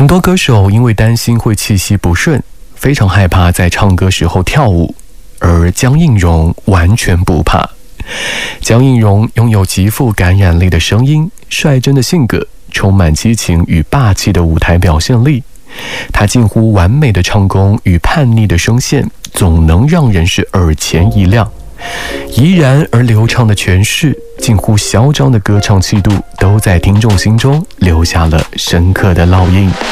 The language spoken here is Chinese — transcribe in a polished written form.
多歌手因为担心会气息不顺，非常害怕在唱歌时候跳舞，而江映蓉完全不怕。江映蓉拥有极富感染力的声音，率真的性格，充满激情与霸气的舞台表现力。她近乎完美的唱功与叛逆的声线，总能让人是耳前一亮。怡然而流畅的诠释，近乎嚣张的歌唱气度，都在听众心中留下了深刻的烙印。